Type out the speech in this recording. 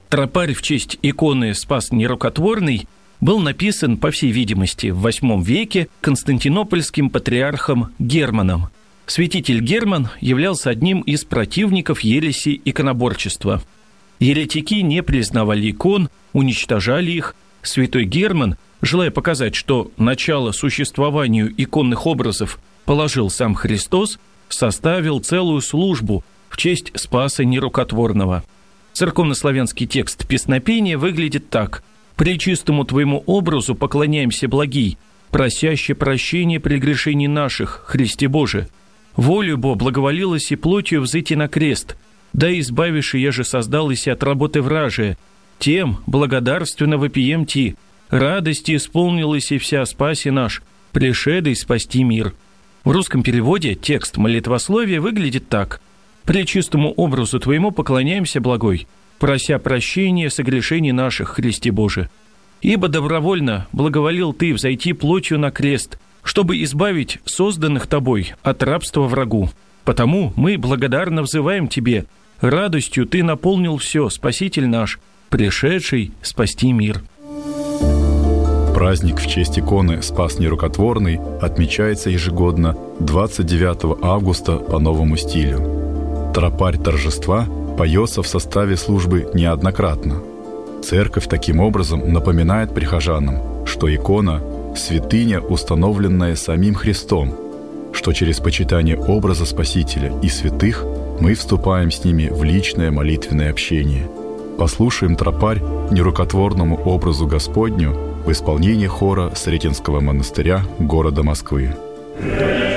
Тропарь в честь иконы «Спас нерукотворный» был написан, по всей видимости, в VIII веке константинопольским патриархом Германом. Святитель Герман являлся одним из противников ереси иконоборчества. Еретики не признавали икон, уничтожали их. Святой Герман, желая показать, что начало существованию иконных образов положил сам Христос, составил целую службу в честь Спаса нерукотворного. Церковнославянский текст песнопения выглядит так: «Пречистому Твоему образу поклоняемся, благий, просяще прощения прегрешений наших, Христе Боже. Волю Бо благоволилась и плотью взыти на крест, да избавишь и еже создалась от работы вражия. Тем благодарственно вопием Ти, радости исполнилась и вся спаси наш, пришедой спасти мир». В русском переводе текст молитвословия выглядит так: «Пречистому образу Твоему поклоняемся, благой, прося прощения согрешений наших, Христе Боже. Ибо добровольно благоволил Ты взойти плотью на крест, чтобы избавить созданных Тобой от рабства врагу. Потому мы благодарно взываем Тебе, радостью Ты наполнил все, Спаситель наш, пришедший спасти мир». Праздник в честь иконы «Спас нерукотворный» отмечается ежегодно 29 августа по новому стилю. Тропарь торжества поется в составе службы неоднократно. Церковь таким образом напоминает прихожанам, что икона – святыня, установленная самим Христом, что через почитание образа Спасителя и святых мы вступаем с ними в личное молитвенное общение. Послушаем тропарь нерукотворному образу Господню в исполнении хора Сретенского монастыря города Москвы.